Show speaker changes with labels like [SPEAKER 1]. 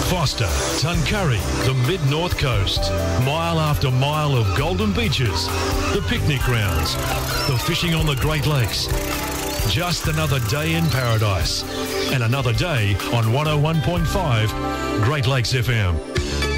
[SPEAKER 1] Foster, Tuncurry, the mid-north coast. Mile after mile of golden beaches, the picnic grounds, the fishing on the Great Lakes. Just another day in paradise. And another day on 101.5 Great Lakes FM.